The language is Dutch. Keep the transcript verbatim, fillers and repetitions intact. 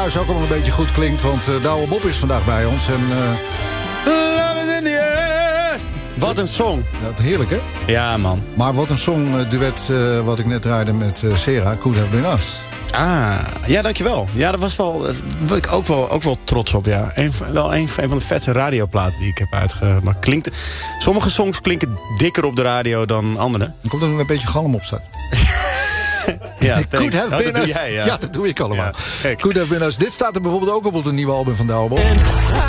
thuis ook al een beetje goed klinkt. Want uh, Douwe Bob is vandaag bij ons. En, uh, Love is in the air. Wat een song. Ja, heerlijk, hè? Ja, man. Maar wat een song, uh, duet uh, wat ik net draaide met uh, Sera. Could Have Been Us. Ah, ja, dankjewel. Ja, dat was wel, daar ben ik ook wel, ook wel trots op, ja. Een, wel een, een van de vetste radioplaten die ik heb uitgemaakt. Klinkt, sommige songs klinken dikker op de radio dan andere. Dan komt er een beetje galm op staat. Ja, Could Have oh, Been dat Us. doe jij, ja. Ja, dat doe ik allemaal. Ja, Could Have Been Us. Dit staat er bijvoorbeeld ook op op het nieuwe album van Douwe Bob.